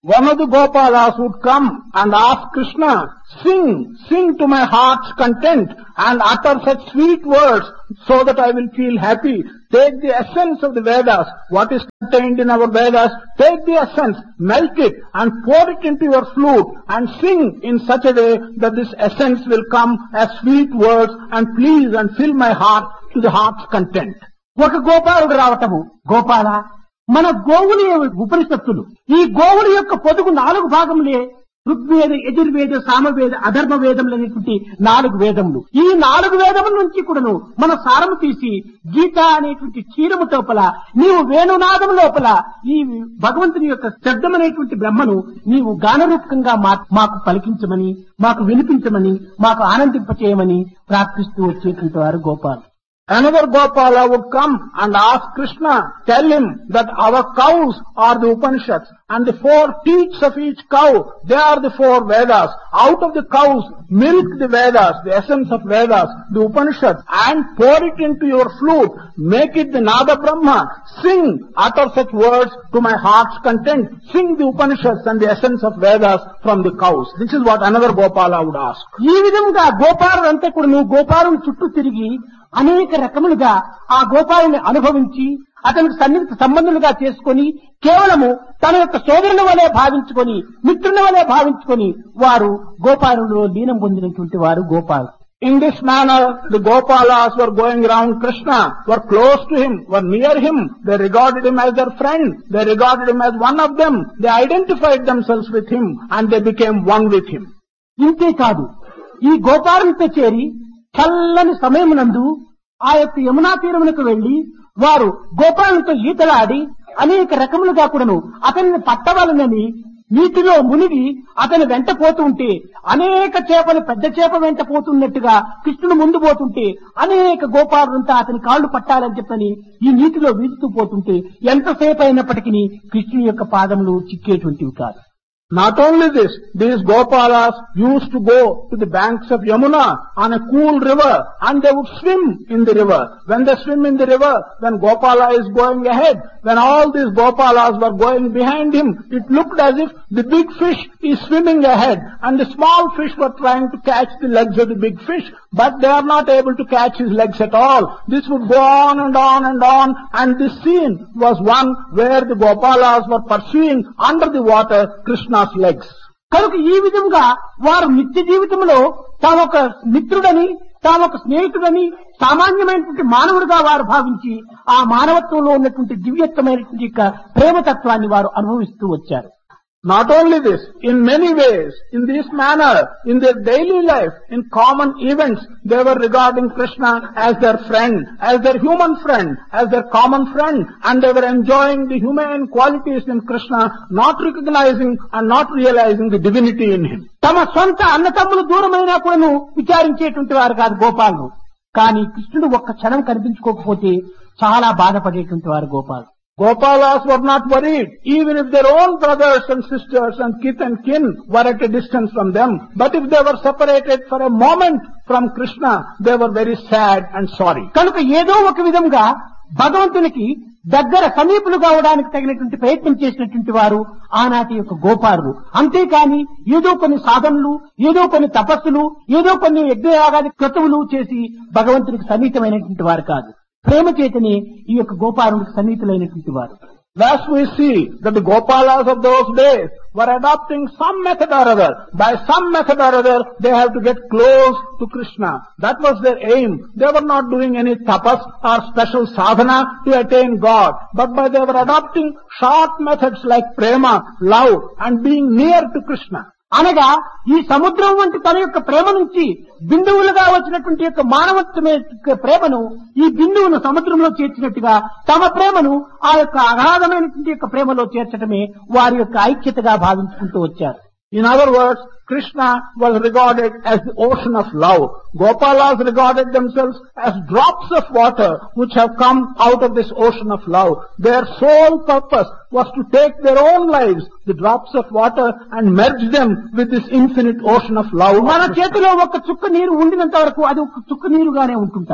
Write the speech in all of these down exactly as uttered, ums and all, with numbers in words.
One of the Gopalas would come and ask Krishna, sing, sing to my heart's content and utter such sweet words so that I will feel happy. Take the essence of the Vedas, what is contained in our Vedas, take the essence, melt it and pour it into your flute and sing in such a way that this essence will come as sweet words and please and fill my heart to the heart's content. ఒక గోపాలుడు రావటము, గోపాల మన గోవుల ఉపనిషత్తులు, ఈ గోవుల యొక్క పొదుగు నాలుగు భాగములే ఋగ్వేద, యజుర్వేద, సామవేద, అధర్మ వేదములు అనేటువంటి నాలుగు వేదములు. ఈ నాలుగు వేదముల నుంచి కూడాను మన సారము తీసి గీత అనేటువంటి క్షీరము లోపల నీవు వేణునాదము లోపల ఈ భగవంతుని యొక్క శబ్దం అనేటువంటి బ్రహ్మను నీవు గానరూపకంగా మాకు పలికించమని, మాకు వినిపించమని, మాకు ఆనందింపచేయమని ప్రార్థిస్తూ వచ్చేటువంటి వారు గోపాలు. Another Gopala would come and ask Krishna, tell him that our cows are the Upanishads and the four teats of each cow, they are the four Vedas. Out of the cows, milk the Vedas, the essence of Vedas, the Upanishads, and pour it into your flute. Make it the Nada Brahma. Sing, utter such words to my heart's content. Sing the Upanishads and the essence of Vedas from the cows. This is what another Gopala would ask. ఈ విధంగా గోపాలుడంతా కూడా నువ్వు గోపాలను చుట్టూ తిరిగి అనేక రకములుగా ఆ గోపాలని అనుభవించి అతనికి సన్నిహిత సంబంధులుగా చేసుకొని కేవలము తన యొక్క సోదరుల వలె భావించుకొని, మిత్రుల వలె భావించుకొని వారు గోపాలులో లీనం పొందినటువంటి వారు గోపాలు. In this manner, the Gopalas were going around Krishna, were close to him, were near him. They regarded him as their friend. They regarded him as one of them. They identified themselves with him and they became one with him. ఇంతే కాదు, ఈ గోపాలంతో చేరి చల్లని సమయమునందు ఆ యొక్క యమునా తీరమునకు వెళ్లి వారు గోపాలతో ఈతలాడి అనేక రకములుగా కూడాను అతన్ని పట్టవాలనని నీటిలో మునిగి అతను వెంట పోతుంటే అనేక చేపలు పెద్ద చేప వెంట పోతున్నట్టుగా కృష్ణుడు ముందు పోతుంటే అనేక గోపాలులంతా అతని కాళ్లు పట్టాలని చెప్పని ఈ నీటిలో వీచుతూ పోతుంటే ఎంతసేపు అయినప్పటికీ కృష్ణుని యొక్క పాదములు చిక్కేటువంటివి కాదు. Not only this, these Gopalas used to go to the banks of Yamuna on a cool river and they would swim in the river. When they swim in the river, when Gopala is going ahead, when all these Gopalas were going behind him, it looked as if the big fish is swimming ahead and the small fish were trying to catch the legs of the big fish, but they are not able to catch his legs at all. This would go on and on and on, and this scene was one where the Gopalas were pursuing under the water Krishna legs. కనుక ఈ విధంగా వారు నిత్య జీవితంలో తామొక మిత్రుడని, తామొక స్నేహితుడని, సామాన్యమైనటువంటి మానవుడిగా వారు భావించి ఆ మానవత్వంలో ఉన్నటువంటి దివ్యత్వమైనటువంటి ప్రేమతత్వాన్ని వారు అనుభవిస్తూ వచ్చారు. Not only this, in many ways, in this manner, in their daily life, in common events, they were regarding Krishna as their friend, as their human friend, as their common friend, and they were enjoying the humane qualities in Krishna, not recognizing and not realizing the divinity in him. తమ సొంత అన్నతమ్ములు దూరమైనా కూడాను విచారించేటువంటి వారు కాదు గోపాలు. కానీ కృష్ణుడు ఒక్క క్షణం కనిపించుకోకపోతే చాలా బాధపడేటువంటి వారు గోపాలు. Gopalas were not worried, even if their own brothers and sisters and kith and kin were at a distance from them. But if they were separated for a moment from Krishna, they were very sad and sorry. కనుక ఏదో ఒక విధంగా భగవంతునికి దగ్గర సమీపులు కావడానికి తగినటువంటి ప్రయత్నం చేసినటువంటి వారు ఆనాటి యొక్క గోపాలులు. అంతేకాని ఏదో కొన్ని సాధనలు, ఏదో కొన్ని తపస్సులు, ఏదో కొన్ని యజ్ఞయాగాది క్రతువులు చేసి భగవంతునికి సన్నిహితమైనటువంటి వారు కాదు. ప్రేమ చేతనే ఈ యొక్క గోపాలునికి సన్నిహితులైనటువంటి వారు. Thus we see that the Gopalas of those days were adopting some method or other. By some method or other, they have to get close to Krishna. That was their aim. They were not doing any tapas or special sadhana to attain God. But by they were adopting short methods like prema, love, and being near to Krishna. అనగా ఈ సముద్రం వంటి తన యొక్క ప్రేమ నుంచి బిందువులుగా వచ్చినటువంటి యొక్క మానవత్వమే ప్రేమను ఈ బిందువును సముద్రంలో చేర్చినట్టుగా తమ ప్రేమను ఆ యొక్క అగాధమైనటువంటి యొక్క ప్రేమలో చేర్చడమే వారి యొక్క ఐక్యతగా భావించుకుంటూ వచ్చారు. In other words, Krishna was regarded as the ocean of love. Gopalas regarded themselves as drops of water which have come out of this ocean of love. Their sole purpose was to take their own lives, the drops of water, and merge them with this infinite ocean of love. మన చేతిలో ఒక చుక్క నీరు ఉండినంత వరకు అది ఒక చుక్క నీరుగానే ఉంటుంటారు.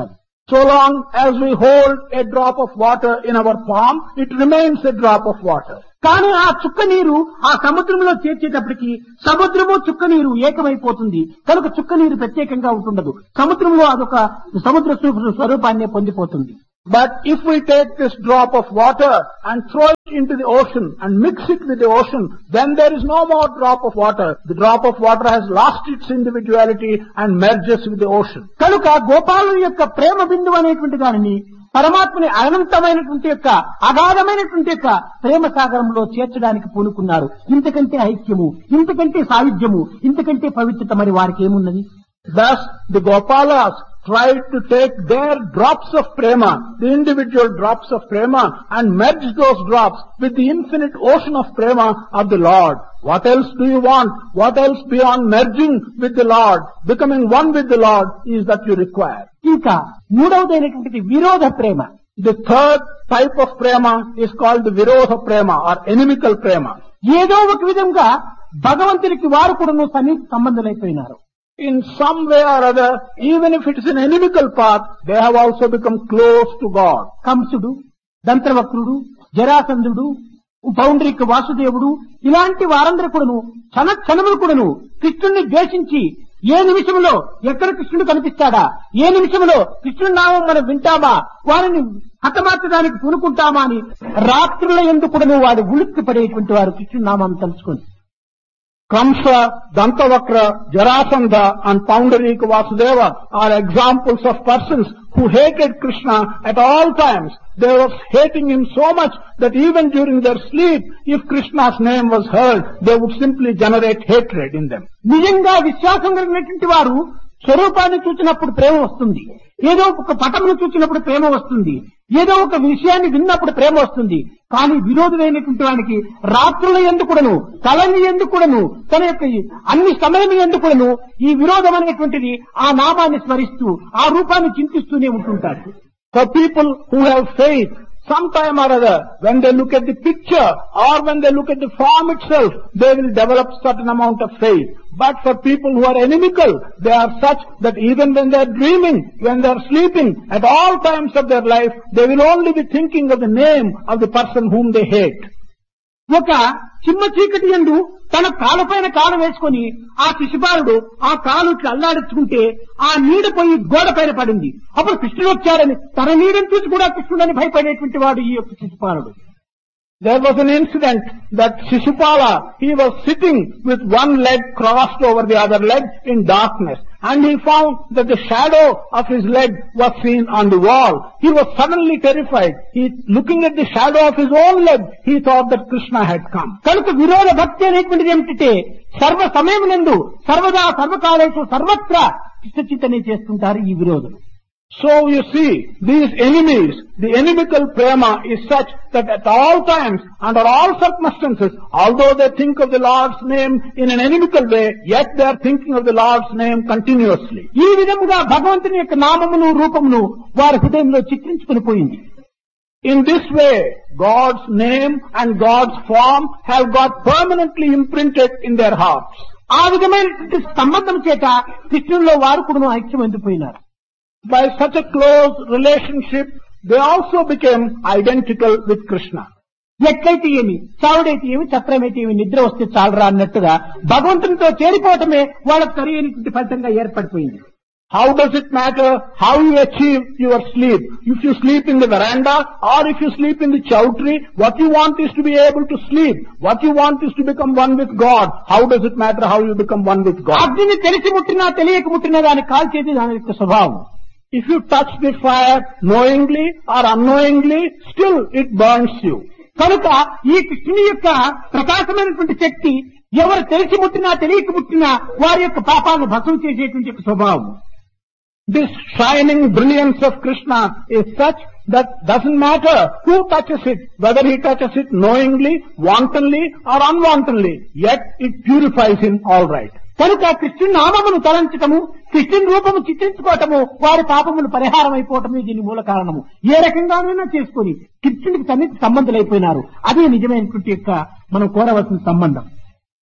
So long as we hold a drop of water in our palm, it remains a drop of water. కానీ ఆ చుక్క నీరు ఆ సముద్రంలో చేర్చేటప్పటికి సముద్రము చుక్క నీరు ఏకమైపోతుంది. కనుక చుక్క నీరు ప్రత్యేకంగా ఉంటుండదు. సముద్రంలో అదొక సముద్ర స్వరూపాన్ని పొందిపోతుంది. But if we take this drop of water and throw it into the ocean and mix it with the ocean, then there is no more drop of water. The drop of water has lost its individuality and merges with the ocean. కనుక గోపాలుని యొక్క ప్రేమ బిందువు అనేటువంటి దానిని పరమాత్మని అనంతమైనటువంటి యొక్క అగాధమైనటువంటి యొక్క ప్రేమ సాగరంలో చేర్చడానికి పూనుకున్నారు. ఇంతకంటే ఐక్యము, ఇంతకంటే సాయుధ్యము, ఇంతకంటే పవిత్రత మరి వారికి ఏమున్నది? Thus the Gopalas tried to take their drops of prema, the individual drops of prema, and merge those drops with the infinite ocean of prema of the Lord. What else do you want? What else beyond merging with the Lord, becoming one with the Lord, is that you require? ఇంకా మూడవదైనటువంటిది విరోధ ప్రేమ. The third type of prema is called the virodha prema or inimical prema. ఏదో ఒక విధంగా భగవంతునికి వారు కూడా సన్నిహిత సంబంధులైపోయినారు. In some way or other, even if it is an inimical path, they have also become close to God. కంసుడు, దంతవక్రుడు, జరాసంధుడు, పౌండ్రిక వాసుదేవుడు ఇలాంటి వారందరూ కూడాను క్షణ క్షణములు కూడాను కృష్ణుణ్ణి ద్వేషించి ఏ నిమిషంలో ఎక్కడ కృష్ణుడు కనిపిస్తాడా, ఏ నిమిషంలో కృష్ణుడి నామం మనం వింటామా, వారిని హతమార్చడానికి పూనుకుంటామా అని రాత్రుల యందు కూడాను వాడు ఉలిక్కి పడేటువంటి వారు కృష్ణుడి నామాన్ని తలుచుకొని. Kamsa, Dantavakra, Jarasandha and Poundarika Vasudeva are examples of persons who hated Krishna at all times. They were hating him so much that even during their sleep, if Krishna's name was heard, they would simply generate hatred in them. నిజంగా విశ్వాసం కలిగినటువంటి వారు స్వరూపాన్ని చూసినప్పుడు ప్రేమ వస్తుంది, ఏదో ఒక పటమును చూసినప్పుడు ప్రేమ వస్తుంది, ఏదో ఒక విషయాన్ని విన్నప్పుడు ప్రేమ వస్తుంది. కానీ విరోధులైనటువంటి వానికి రాత్రుల ఎందుకుడను, కళని ఎందుకుడను, తన యొక్క అన్ని సమయం ఎందుకుడను ఈ విరోధం అనేటువంటిది ఆ నామాన్ని స్మరిస్తూ ఆ రూపాన్ని చింతిస్తూనే ఉంటుంటారు. For people who have faith, sometime or other, when they look at the picture or when they look at the form itself, they will develop certain amount of faith. But for people who are inimical, they are such that even when they are dreaming, when they are sleeping, at all times of their life, they will only be thinking of the name of the person whom they hate. ఒక చిమ్మ చీకటి యందు తన కాలుపైన కాలు వేసుకొని ఆ శిశుపాలుడు ఆ కాలు అల్లాడించుకుంటే ఆ నీడ పోయి గోడ పైన పడింది. అప్పుడు కృష్ణుడు వచ్చారని తన నీడని చూసి కూడా కృష్ణుడని భయపడేటువంటి వాడు ఈ యొక్క శిశుపాలుడు. There was an incident that Shishupala, he was sitting with one leg crossed over the other leg in darkness, and he found that the shadow of his leg was seen on the wall. He was suddenly terrified. He, looking at the shadow of his own leg, he thought that Krishna had come. కనుక విరోధ భక్తి అనేటువంటిది ఏమిటంటే సర్వ సమయమునందు సర్వదా సర్వకాలేషు సర్వత్రా కృష్ణ చింతనే చేస్తుంటారు ఈ విరోధులు. So you see, these enemies, the inimical prema is such that at all times, under all circumstances, although they think of the Lord's name in an inimical way, yet they are thinking of the Lord's name continuously. ఈ విధముగా భగవంతుని యొక్క నామమును రూపమును వారి హృదయంలో చిత్రించుకుని పోయింది. In this way, God's name and God's form have got permanently imprinted in their hearts. ఆ విధమైనటువంటి సంబంధం చేత కృష్ణుల్లో వారు కూడా ఐక్యం ఎండిపోయినారు. By such a close relationship, they also became identical with Krishna. ఎట్లయితే ఏమి, చావుడైతే ఏమి, చక్రమైతే ఏమి, నిద్ర వస్తే చాలరా అన్నట్టుగా భగవంతునితో చేరిపోవటమే వాళ్ళకు సరైనటువంటి ఫలితంగా ఏర్పడిపోయింది. How does it matter how you achieve your sleep? If you sleep in the veranda or if you sleep in the chowtry, what you want is to be able to sleep. What you want is to become one with God. How does it matter how you become one with God? అగ్నిని తెలిసి ముట్టినా తెలియక ముట్టినా దాన్ని కాల్చేది దాని యొక్క స్వభావం. If you touch the fire knowingly or unknowingly, still it burns you. కనుక ఈ కృష్ణుని యొక్క ప్రకాశమైనటువంటి శక్తి ఎవరు తెలిసి ముట్టినా తెలియక ముట్టినా వారి యొక్క పాపాలను భస్మం చేసేటువంటి యొక్క స్వభావం. This shining brilliance of Krishna is such that doesn't matter who touches it, whether he touches it knowingly, wantonly or unwantonly, yet it purifies him all right. కనుక కృష్ణుని నామమును తలంచటము, కృష్ణుని రూపము చిత్రించుకోవటము వారి పాపములు పరిహారం అయిపోవటమే దీని మూల కారణము. ఏ రకంగానైనా చేసుకుని కృష్ణునికి సన్నిహిత సంబంధులైపోయినారు. అదే నిజమైనటువంటి యొక్క మనం కోరవలసిన సంబంధం.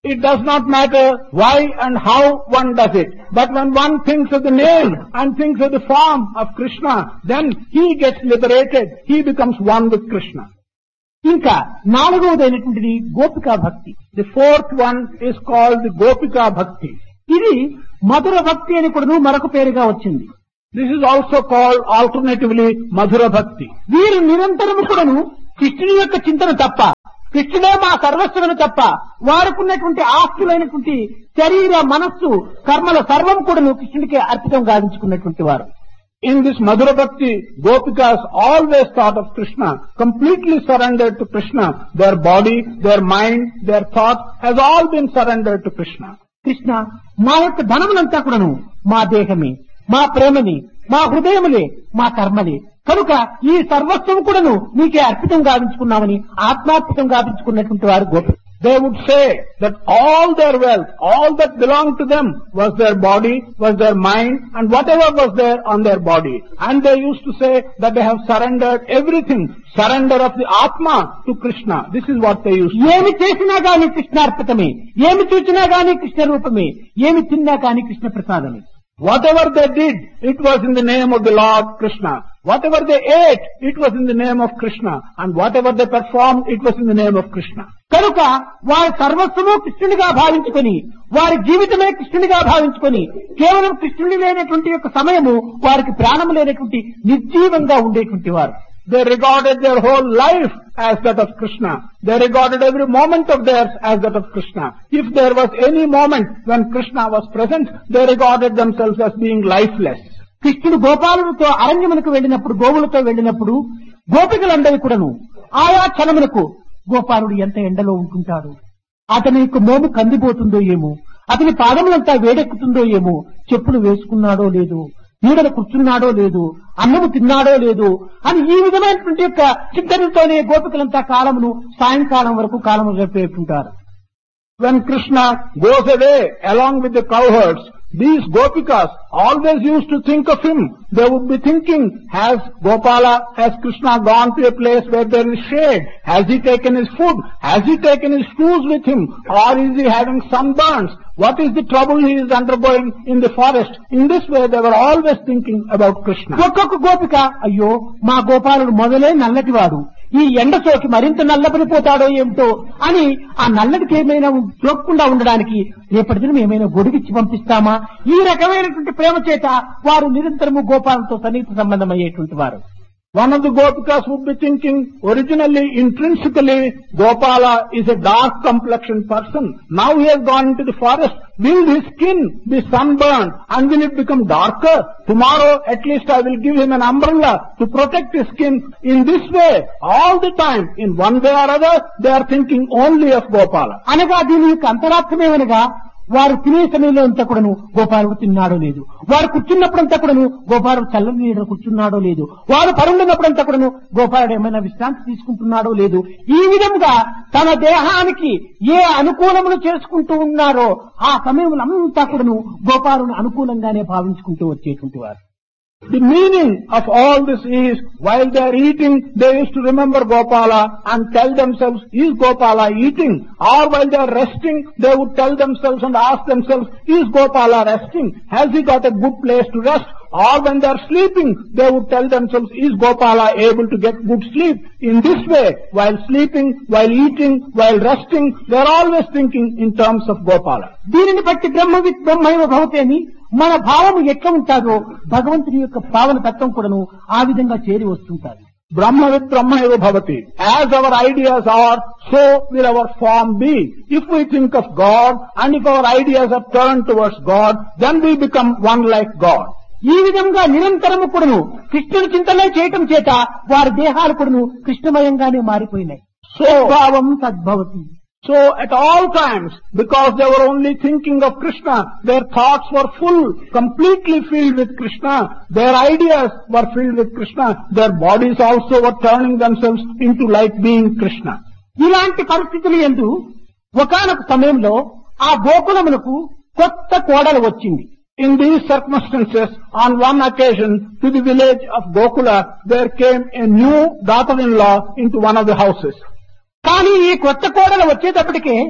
It does not matter why and how one does it. But when one thinks of the name and thinks of the form of Krishna, then he gets liberated. He becomes one with Krishna. ఇంకా నాలుగవదైనటువంటిది గోపికా భక్తి. The fourth one is called the Gopika Bhakti. ఇది మధుర భక్తి అని కూడా మరొక పేరుగా వచ్చింది. This is also called alternatively Madhura Bhakti. వీరు నిరంతరము కూడాను కృష్ణుని యొక్క చింతన తప్ప, కృష్ణుడే మా సర్వస్వమును తప్ప, వారుకున్నటువంటి ఆస్తులైనటువంటి శరీర మనస్సు కర్మల సర్వం కూడాను కృష్ణుడికే అర్పితం గావించుకున్నటువంటి వారు. In this Madhura Bhakti, Gopikas always thought of Krishna, completely surrendered to Krishna. Their body, their mind, their thought has all been surrendered to Krishna. Krishna, మా యొక్క ధనములంతా కూడాను మా దేహమే, మా ప్రేమని, మా హృదయములే, మా కర్మలే. కనుక ఈ సర్వస్వం కూడాను నీకే అర్పితం గావించుకున్నామని ఆత్మార్పితం గావించుకున్నటువంటి వారు Gopi. They would say that all their wealth, all that belonged to them was their body, was their mind, and whatever was there on their body. And they used to say that they have surrendered everything, surrender of the Atma to Krishna. This is what they used to say. ఏమి చేసినా గాని కృష్ణార్పితమే, ఏమి చూచినా గాని కృష్ణ రూపమే, ఏమి తిన్నా గాని Krishna ప్రసాదమే. Whatever they did, it was in the name of the Lord Krishna. Whatever they ate, it was in the name of Krishna. And whatever they performed, it was in the name of Krishna. కనుక వారి సర్వస్వము కృష్ణునిగా భావించుకొని, వారి జీవితమే కృష్ణునిగా భావించుకొని, కేవలం కృష్ణుని లేనటువంటి యొక్క సమయము వారికి ప్రాణము లేనటువంటి నిర్జీవంగా ఉండేటువంటి వారు. They regarded their whole life as that of Krishna. They regarded every moment of theirs as that of Krishna. If there was any moment when Krishna was present, they regarded themselves as being lifeless. కృష్ణుడు గోపాలులతో అరణ్యమునకు వెళ్ళినప్పుడు, గోవులతో వెళ్ళినప్పుడు గోపికలందరూ కూడాను ఆయా క్షణమునకు గోపాలుడు ఎంత ఎండలో ఉంటుంటాడు, అతని యొక్క మోము కందిపోతుందో ఏమో, అతని పాదములంతా వేడెక్కుతుందో ఏమో, చెప్పులు వేసుకున్నాడో లేదో, నీడలు కూర్చున్నాడో లేదు, అన్నము తిన్నాడో లేదు అని ఈ విధమైనటువంటి యొక్క చింతనతోనే గోపికలంతా కాలమును సాయంకాలం వరకు కాలము గడిపేస్తుంటారు. When Krishna goes away along with the cowherds, these Gopikas always used to think of him. They would be thinking, has Gopala, has Krishna gone to a place where there is shade? Has he taken his food? Has he taken his shoes with him? Or is he having sunburns? What is the trouble he is undergoing in the forest? In this way they were always thinking about Krishna. ఒక్కొక్క గోపిక, అయ్యో మా గోపాలుడు మొదలే నల్లటివాడు, ఈ ఎండ సోకి మరింత నల్లబడిపోతాడో ఏమిటో అని ఆ నల్లటికి ఏమైనా సోకకుండా ఉండడానికి రేపటి దినం ఏమైనా గొడుగిచ్చి పంపిస్తామా? ఈ రకమైనటువంటి ప్రేమ చేత వారు నిరంతరము గోపాలతో సన్నిహిత సంబంధం అయ్యేటువంటి వారు. One of the Gopikas would be thinking, originally, intrinsically, Gopala is a dark complexioned person. Now he has gone into the forest. Will his skin be sunburned and will it become darker? Tomorrow, at least I will give him an umbrella to protect his skin. In this way, all the time, in one way or other, they are thinking only of Gopala. అనగా దీని యొక్క అంతరార్థమేమనగా వారు తినే సమయంలో అంతా కూడాను గోపాలుడు తిన్నాడో లేదు, వారు కూర్చున్నప్పుడంతా కూడాను గోపాలుడు చల్లని నీడ కూర్చున్నాడో లేదు, వారు పరుండినప్పుడంతా కూడాను గోపాలుడు ఏమైనా విశ్రాంతి తీసుకుంటున్నాడో లేదు. ఈ విధంగా తన దేహానికి ఏ అనుకూలములు చేసుకుంటూ ఉన్నారో ఆ సమయంలో అంతా కూడాను గోపాలుని అనుకూలంగానే భావించుకుంటూ వచ్చేటువంటి వారు. The meaning of all this is, while they are eating, they used to remember Gopala and tell themselves, is Gopala eating? Or while they are resting, they would tell themselves and ask themselves, is Gopala resting? Has he got a good place to rest? Or when they are sleeping, they would tell themselves, is Gopala able to get good sleep? In this way, while sleeping, while eating, while resting, they are always thinking in terms of Gopala. దీనిని బట్టి బ్రహ్మవిత్ బ్రహ్మైవ భవతి అని మన భావము ఎట్లా ఉంటారో భగవంతుని యొక్క భావన తత్వం కూడాను ఆ విధంగా చేరి వస్తుంటారు. Brahmavid Brahmaiva Bhavati. As our ideas are, so will our form be. If we think of God and if our ideas are turned towards God, then we become one like God. ఈ విధంగా నిరంతరము కూడాను కృష్ణుని చింతనే చేయటం చేత వారి దేహాలు కూడాను కృష్ణమయంగానే మారిపోయినాయి. స్వభావం సద్భవతి. So at all times, because they were only thinking of Krishna, their thoughts were full, completely filled with Krishna, their ideas were filled with Krishna, their bodies also were turning themselves into like being Krishna. ఇలాంటి పరిస్థితులు యందు ఒకానొక సమయంలో ఆ గోకులమునకు కొత్త కోడలు వచ్చింది. In these circumstances, on one occasion, to the village of Gokula, there came a new daughter-in-law into one of the houses. కానీ ఈ కొత్త కోడలు వచ్చేటప్పటికే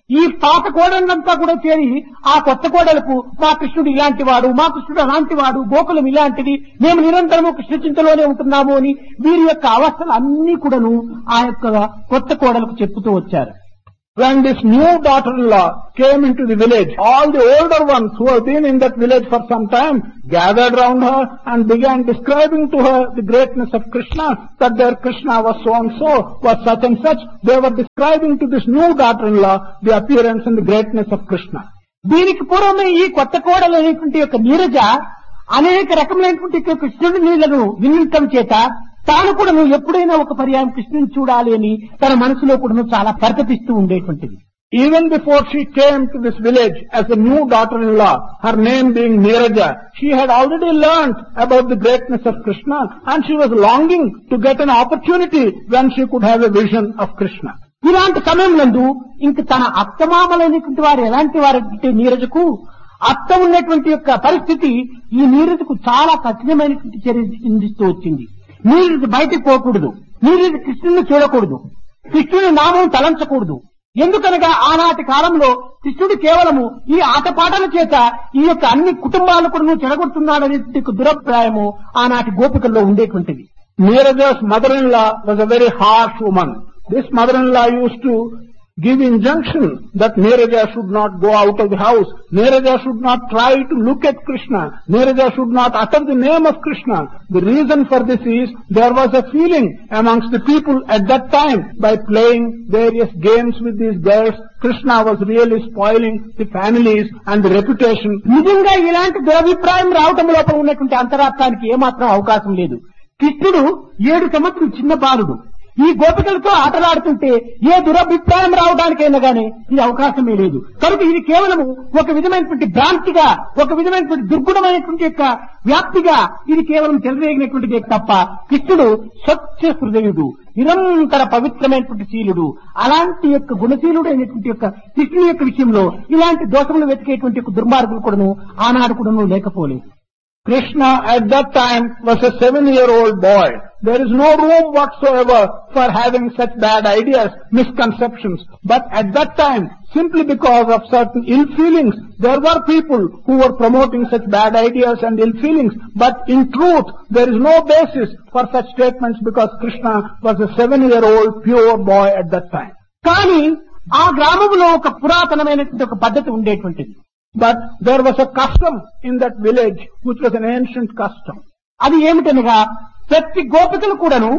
ఈ పాత కోడళ్ళంతా కూడా చేరి ఆ కొత్త కోడలకు మా కృష్ణుడు ఇలాంటి వాడు, మా కృష్ణుడు అలాంటి వాడు, గోకులం ఇలాంటిది, మేము నిరంతరము కృష్ణ చింతలోనే ఉంటున్నాము అని వీరి యొక్క అవస్థలు అన్ని కూడాను ఆ యొక్క కొత్త కోడలకు చెప్పుతూ వచ్చారు. When this new daughter-in-law came into the village, all the older ones who have been in that village for some time gathered round her and began describing to her the greatness of Krishna, that their Krishna was so and so, was such and such. They were describing to this new daughter-in-law the appearance and the greatness of Krishna. దీనికి పూర్వమే ఈ కొత్త కోడలు అనేటువంటి యొక్క నీరజ అనేక రకములైనటువంటి కృష్ణుడి నీళ్లను వినియోగం చేత తాను కూడా నువ్వు ఎప్పుడైనా ఒక పర్యాయం కృష్ణుని చూడాలి అని తన మనసులో కూడా చాలా పరితపిస్తూ ఉండేటువంటిది. Even before she came to this village as a new daughter-in-law, her name being Niraja, she had already learnt about the greatness of Krishna and she was longing to get an opportunity when she could have a vision of Krishna. ఇలాంటి సమయంలో ఇంక తన అత్తమామలైనటువంటి వారు ఎలాంటి వారంటే నీరజకు అత్త ఉన్నటువంటి యొక్క పరిస్థితి ఈ నీరజకు చాలా కఠినమైనటువంటి చర్య చిందిస్తూ వచ్చింది. నీరజ బయటికి పోకూడదు, నీరజ కృష్ణుని చూడకూడదు, కృష్ణుని నామం తలంచకూడదు. ఎందుకనగా ఆనాటి కాలంలో కృష్ణుడు కేవలము ఈ ఆటపాటల చేత ఈ యొక్క అన్ని కుటుంబాలు కూడా చెడగొడుతున్నాడనే దురభిప్రాయము ఆనాటి గోపికల్లో ఉండేటువంటిది. Niraja's mother-in-law was a very harsh woman. This mother-in-law used to give injunction that Niraja should not go out of the house. Niraja should not try to look at Krishna. Niraja should not utter the name of Krishna. The reason for this is there was a feeling amongst the people at that time by playing various games with these girls. Krishna was really spoiling the families and the reputation. నిజంగా ఇలాంటి దురభిప్రాయం రావటం లోపల ఉన్నటువంటి అంతరార్థానికి ఏమాత్రం అవకాశం లేదు. కృష్ణుడు ఏడు సంవత్సరం చిన్న బాలుడు. ఈ గోపికలతో ఆటలాడుతుంటే ఏ దురభిప్రాయం రావడానికైనా గానీ ఇది అవకాశమే లేదు. కనుక ఇది కేవలం ఒక విధమైనటువంటి భ్రాంతిగా, ఒక విధమైనటువంటి దుర్గుణమైనటువంటి యొక్క వ్యాప్తిగా ఇది కేవలం చెలరేగినటువంటిదే తప్ప కృష్ణుడు స్వచ్ఛ హృదయుడు, నిరంతర పవిత్రమైనటువంటి శీలుడు. అలాంటి యొక్క గుణశీలుడు అయినటువంటి యొక్క కృష్ణుని యొక్క విషయంలో ఇలాంటి దోషములు వెతికేటువంటి యొక్క దుర్మార్గులు కూడాను ఆనాడు కూడాను లేకపోలేదు. Krishna at that time was a seven-year-old boy. There is no room whatsoever for having such bad ideas, misconceptions. But at that time, simply because of certain ill feelings, there were people who were promoting such bad ideas and ill feelings. But in truth, there is no basis for such statements because Krishna was a seven-year-old pure boy at that time. కానీ ఆ గ్రామంలో ఒక పురాతనమైనటువంటి ఒక పద్ధతి ఉండేటువంటిది. But there was a custom in that village which was an ancient custom. అది ఏమిటనగా ప్రతి గోపికలు కూడాను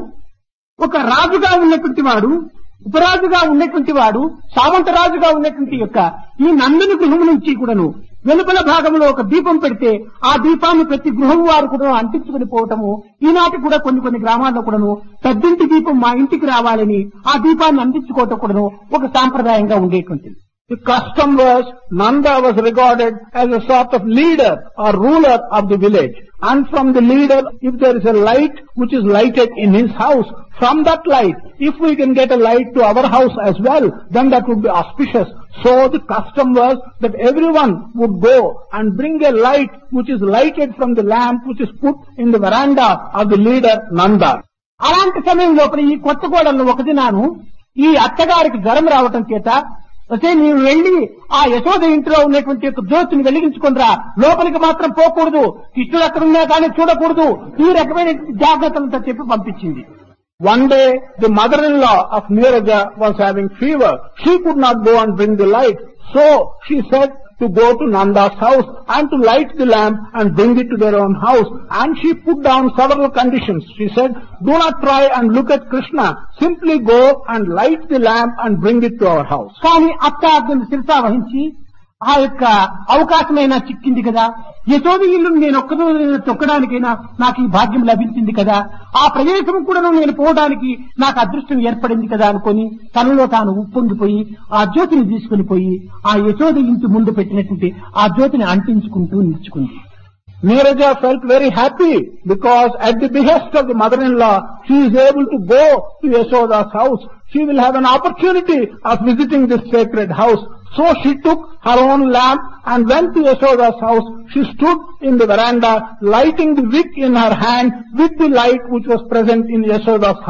ఒక రాజుగా ఉన్నటువంటి వాడు, ఉపరాజుగా ఉన్నటువంటి వాడు, సామంతరాజుగా ఉన్నటువంటి యొక్క ఈ నందుని గృహం నుంచి కూడాను వెలుపల భాగంలో ఒక దీపం పెడితే ఆ దీపాన్ని ప్రతి గృహం వారు కూడా అంటించుకుని పోవటము ఈనాటి కూడా కొన్ని కొన్ని గ్రామాల్లో కూడాను పెద్దింటి దీపం మా ఇంటికి రావాలని ఆ దీపాన్ని అంటించుకోవటం కూడాను ఒక సాంప్రదాయంగా ఉండేటువంటిది. The custom was Nanda was regarded as a sort of leader or ruler of the village. And from the leader, if there is a light which is lighted in his house, from that light, if we can get a light to our house as well, then that would be auspicious. So the custom was that everyone would go and bring a light which is lighted from the lamp which is put in the veranda of the leader Nanda. అలాంటి సమయం లోపల ఈ కొత్త కోడలను ఒక దినాను ఈ అత్తగారికి జ్వరం రావటం చేత వస్తే నీవు వెళ్లి ఆ యశోద ఇంటిలో ఉన్నటువంటి యొక్క జ్యోతిని వెలిగించుకుని రా, లోపలికి మాత్రం పోకూడదు, కృష్ణుడు అక్కడ ఉన్నా కానీ చూడకూడదు, ఈ రకమైన జాగ్రత్తలతో చెప్పి పంపించింది. One day the mother-in-law of Niraja was having fever. She could not go and bring the light. So she said to go to Nanda's house and to light the lamp and bring it to their own house. And she put down several conditions. She said, do not try and look at Krishna. Simply go and light the lamp and bring it to our house. కానీ అత్త ఆజ్ఞను శిరసా వహించి ఆ యొక్క అవకాశమైనా చిక్కింది కదా, యశోద ఇల్లు నేను ఒక్కదో తొక్కడానికైనా నాకు ఈ భాగ్యం లభించింది కదా, ఆ ప్రదేశం కూడా నేను పోవడానికి నాకు అదృష్టం ఏర్పడింది కదా అనుకొని తనలో తాను ఉప్పొంగిపోయి ఆ జ్యోతిని తీసుకుని పోయి ఆ యశోద ఇంటి ముందు పెట్టినటువంటి ఆ జ్యోతిని అంటించుకుంటూ నిలుచుకుంది. Niraja felt very happy because at the behest of the mother-in-law, she is able to go to Yashoda's house. She will have an opportunity of visiting this sacred house. So she took her own lamp and went to Yashoda's house. She stood in the veranda, lighting the wick in her hand with the light which was present in Yashoda's house.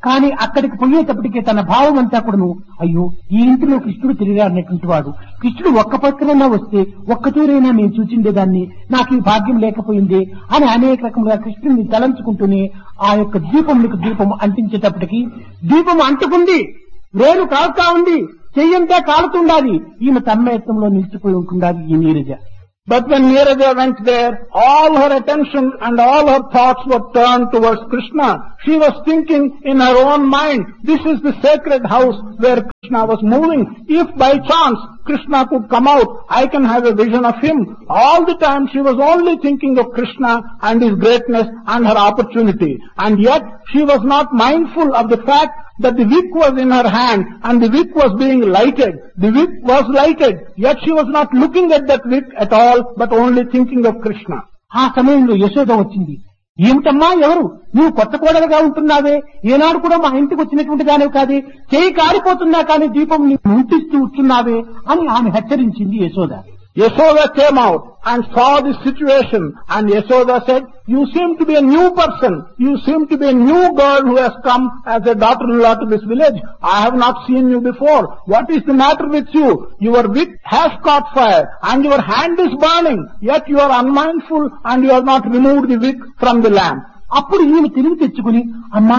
కానీ అక్కడికి పోయేటప్పటికే తన భావం అంతా కూడాను అయ్యో ఈ ఇంటిలో కృష్ణుడు తిరిగాడినటువంటి వాడు, కృష్ణుడు ఒక్క పక్కనైనా వస్తే ఒక్కతూరైనా నేను చూచిండేదాన్ని, నాకు ఈ భాగ్యం లేకపోయింది అని అనేక రకములుగా కృష్ణుడిని తలంచుకుంటూనే ఆ యొక్క దీపంకి దీపం అంటించేటప్పటికి దీపం అంటుకుంది, రేణు కాలుతా ఉంది, చెయ్యంతా కాలుతుండాలి, ఈమె తన్మయత్వంలో నిలిచిపోయి ఉంటుండాలి ఈ Neeraja. But when Neeraja went there, all her attention and all her thoughts were turned towards Krishna. She was thinking in her own mind, this is the sacred house where Krishna was moving. If by chance Krishna could come out, I can have a vision of him. All the time she was only thinking of Krishna and his greatness and her opportunity. And yet she was not mindful of the fact that the wick was in her hand and the wick was being lighted. The wick was lighted, yet she was not looking at that wick at all, but only thinking of Krishna. ఆ సమయంలో యశోద వచ్చింది. ఏమిటమ్మా ఎవరు నువ్వు కొత్త కోడలుగా ఉంటున్నావే, ఏనాడు కూడా మా ఇంటికి వచ్చినటువంటి దానివి కాదే, చేయి కారిపోతున్నా కానీ దీపం ముంటిస్తూ ఉంటున్నావే అని ఆమె హెచ్చరించింది Yashoda. Yashoda came out and saw this situation, and Yashoda said, you seem to be a new person. You seem to be a new girl who has come as a daughter-in-law to this village. I have not seen you before. What is the matter with you? Your wick has caught fire and your hand is burning, yet you are unmindful and you have not removed the wick from the lamp. అప్పుడు ఈమె తిరిగి తెచ్చుకుని, అమ్మా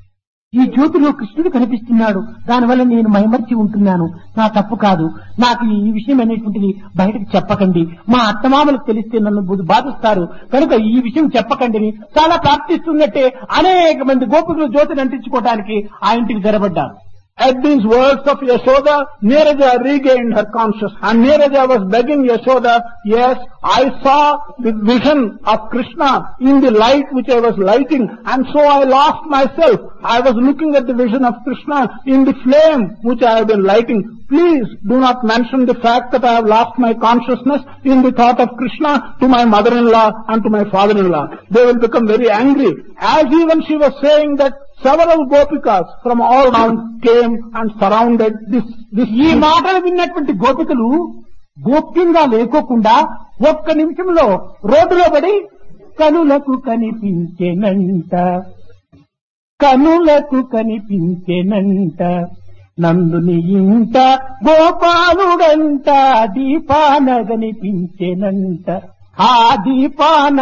ఈ జ్యోతిలో కృష్ణుడు కనిపిస్తున్నాడు, దానివల్ల నేను మైమర్చి ఉంటున్నాను, నా తప్పు కాదు, నాకు ఈ విషయం అనేటువంటిది బయటకు చెప్పకండి, మా అత్తమామలకు తెలిస్తే నన్ను బాధిస్తారు కనుక ఈ విషయం చెప్పకండి చాలా ప్రార్థిస్తున్నట్టే అనేక మంది గోపికలు జ్యోతిని అంటించుకోవడానికి ఆ ఇంటికి జరబడ్డారు. At these words of Yashoda, Neeraja regained her consciousness, and Neeraja was begging Yashoda, yes, I saw the vision of Krishna in the light which I was lighting, and so I lost myself. I was looking at the vision of Krishna in the flame which I have been lighting. Please do not mention the fact that I have lost my consciousness in the thought of Krishna to my mother-in-law and to my father-in-law. They will become very angry. As even she was saying that, several gopikas from all around came and surrounded this. this ఈ మాటలు విన్నటువంటి గోపికలు గోప్యంగా లేకోకుండా ఒక్క నిమిషంలో రోడ్డులో పడి కనులకు కనిపించేనంట, కనులకు కనిపించేనంట, నందుని ఇంట గోపాలుడంట, దీపాన కనిపించేనంట, ఆ దీపాన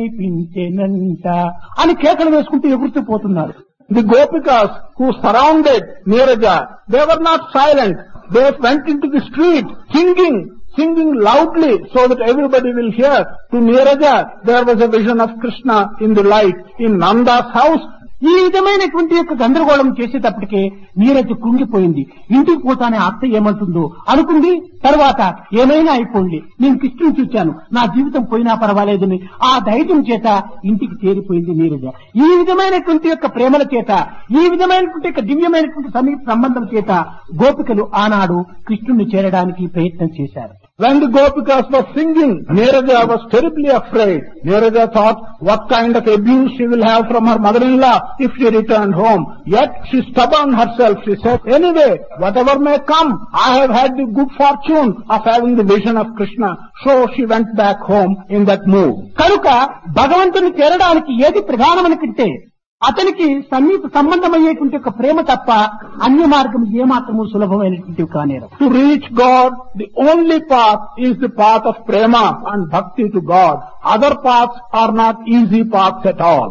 కనిపించేనంట అని కేకలు వేసుకుంటూ ఎగురుతూ పోతున్నారు. The gopikas who surrounded Neeraja, they were not silent. They went into the street singing, singing loudly so that everybody will hear. To Neeraja, there was a vision of Krishna in the light. In Nanda's house, ఈ విధమైనటువంటి యొక్క గందరగోళం చేసేటప్పటికే నీరజ కుంగిపోయింది. ఇంటికి పోతానే అత్త ఏమంటుందో అనుకుంది. తర్వాత ఏమైనా అయిపోయింది, నేను కృష్ణుని చూశాను, నా జీవితం పోయినా పర్వాలేదని ఆ ధైర్యం చేత ఇంటికి చేరిపోయింది నీరజ. ఈ విధమైనటువంటి యొక్క ప్రేమల చేత, ఈ విధమైనటువంటి యొక్క దివ్యమైనటువంటి సమీప సంబంధం చేత గోపికలు ఆనాడు కృష్ణుని చేరడానికి ప్రయత్నం చేశారు. When the gopikas were singing, Neeraja was terribly afraid. Neeraja thought what kind of abuse she will have from her mother-in-law if she returned home. Yet she stubborn herself. She said, anyway, whatever may come, I have had the good fortune of having the vision of Krishna. So she went back home in that mood. కనుక భగవంతుని చేరడానికి ఏది ప్రధానమనుకుంటే అతనికి సమీప సంబంధమయ్యేటువంటి ఒక ప్రేమ తప్ప అన్య మార్గం ఏమాత్రము సులభమైనటువంటి కానేరు. To reach God, the only path is the path of prema and bhakti to God. Other paths are not easy paths at all.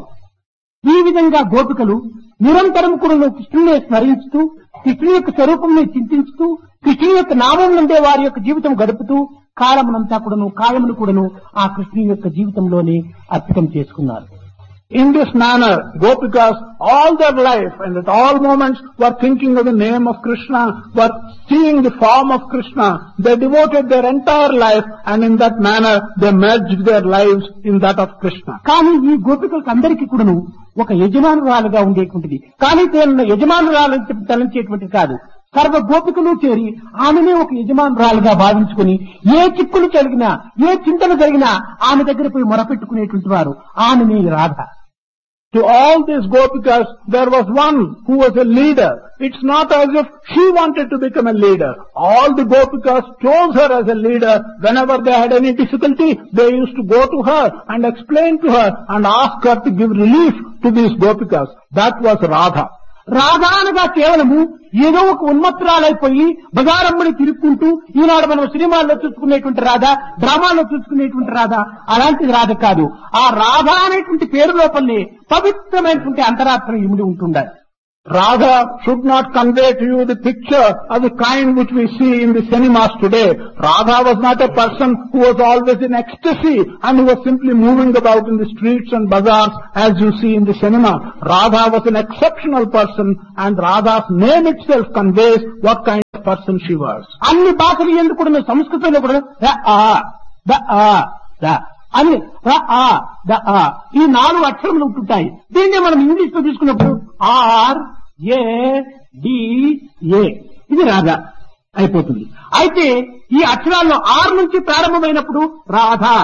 ఈ విధంగా గోపికలు నిరంతరం కూడా కృష్ణుని స్మరించుతూ, కృష్ణుని యొక్క స్వరూపంని చింతించుతూ, కృష్ణుని యొక్క నామం నుండే వారి యొక్క జీవితం గడుపుతూ కాలమునంతా కూడాను కాయమును కూడాను ఆ కృష్ణుని యొక్క జీవితంలోనే అర్పితం చేసుకున్నారు. In this manner, gopikas all their life and at all moments were thinking of the name of Krishna, were seeing the form of Krishna. They devoted their entire life, and in that manner they merged their lives in that of Krishna. కానీ ఈ గోపికలకు అందరికీ కూడాను ఒక యజమానురాలుగా ఉండేటువంటిది, కానీ తేలిన యజమానురాలు తలంచేటువంటిది కాదు. సర్వ గోపికలు చేరి ఆమెనే ఒక యజమానురాలుగా భావించుకుని ఏ చిక్కులు జరిగినా, ఏ చింతన జరిగినా ఆమె దగ్గర పోయి మొరపెట్టుకునేటువంటి వారు ఆమెనే Radha. To all these gopikas, there was one who was a leader. It's not as if she wanted to become a leader. All the gopikas chose her as a leader. Whenever they had any difficulty, they used to go to her and explain to her and ask her to give relief to these gopikas. That was Radha. Radha అనగా కేవలము ఏదో ఒక ఉన్మత్తురాలైపోయి బజారమ్మని తిరుక్కుంటూ ఈనాడు మనం సినిమాల్లో చూసుకునేటువంటి రాధ, డ్రామాల్లో చూసుకునేటువంటి రాధ అలాంటిది రాధ కాదు. ఆ రాధ అనేటువంటి పేరు లోపలనే పవిత్రమైనటువంటి అంతరాత్మ ఇమిడి ఉంటుండాలి. Radha should not convey to you the picture of the kind which we see in the cinemas today. Radha was not a person who was always in ecstasy and who was simply moving about in the streets and bazaars as you see in the cinema. Radha was an exceptional person, and Radha's name itself conveys what kind of person she was. అన్ని భాషలు ఎందుకు కూడా సంస్కృతంలో కూడా ర ఆ the ఆ the అని ర ఆ ద ఆ ఈ నాలుగు అక్షరములు ఉంటుంటాయి. దీన్ని మనం ఇంగ్లీష్ లో తీసుకున్నప్పుడు ఆర్ ఏ డి ఏ ఇది రాధా అయిపోతుంది. అయితే ఈ అక్షరాల్లో ఆర్ నుంచి ప్రారంభమైనప్పుడు రాధా,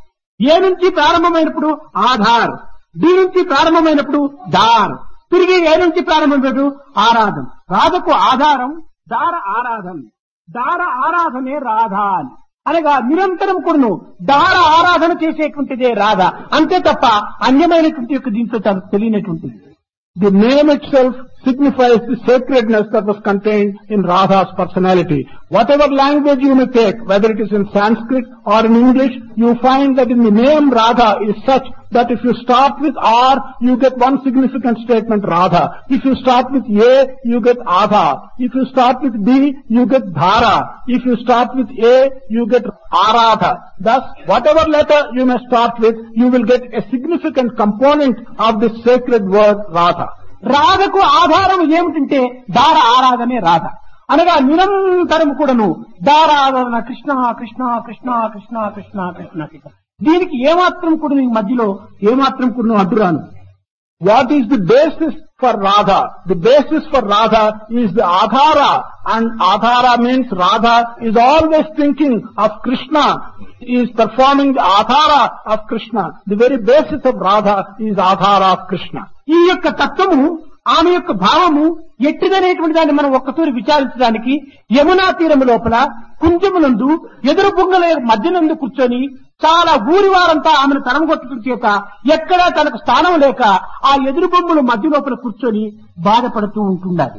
ఏ నుంచి ప్రారంభమైనప్పుడు ఆధార్, డి నుంచి ప్రారంభమైనప్పుడు దార్, తిరిగి ఏ నుంచి ప్రారంభమైనప్పుడు ఆరాధన. రాధకు ఆధారం దార ఆరాధన, దార ఆరాధనే రాధా అని అనగా నిరంతరం కూడాను దార ఆరాధన చేసేటువంటిదే రాధ, అంతే తప్ప అన్యమైనటువంటి యొక్క దీంట్లో తనకు తెలియనటువంటిది. The name itself signifies the sacredness that was contained in Radha's personality. Whatever language you may take, whether it is in Sanskrit or in English, you find that in the name Radha is such that if you start with R, you get one significant statement, Radha. If you start with A, you get Adha. If you start with D, you get Dhara. If you start with A, you get Aradha. Thus, whatever letter you may start with, you will get a significant component of this sacred word, Radha. రాధకు ఆధారం ఏమిటంటే దార ఆరాధనే రాధ అనగా నిరంతరం కూడాను దార ఆరాధన కృష్ణ కృష్ణ కృష్ణ కృష్ణ కృష్ణ కృష్ణ కృష్ణ. దీనికి ఏమాత్రం కూడా మధ్యలో ఏమాత్రం కూడా అడ్డురాను. What is the basis for Radha? The basis for Radha is the Adhara, and Adhara means Radha is always thinking of Krishna, is performing the Adhara of Krishna. The very basis of Radha is Adhara of Krishna. ఈ యొక్క తత్వము ఆమె యొక్క భావము ఎట్టిదనేటువంటి దాన్ని మనం ఒక్కసారి విచారించడానికి యమునా తీరము లోపల కుంజమునందు ఎదురు బొంగల మధ్యనందు కూర్చొని చాలా ఊరి వారంతా ఆమెను తరంగొట్టడం చేత ఎక్కడా తనకు స్థానం లేక ఆ ఎదురు బొమ్మల మధ్య లోపల కూర్చొని బాధపడుతూ ఉంటుండాలి.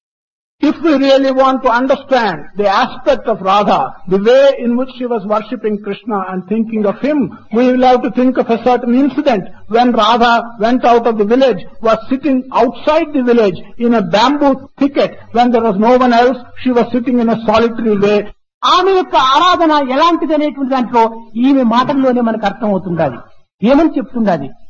If we really want to understand the aspect of Radha, the way in which she was worshipping Krishna and thinking of him, we will have to think of a certain incident when Radha went out of the village, was sitting outside the village in a bamboo thicket. When there was no one else, she was sitting in a solitary way. ఆమె యొక్క ఆరాధన ఎలాంటిది అనేటువంటి దాంట్లో ఈమె మాటల్లోనే మనకు అర్థం అవుతుండాలి. ఏమని చెప్తుండాలి?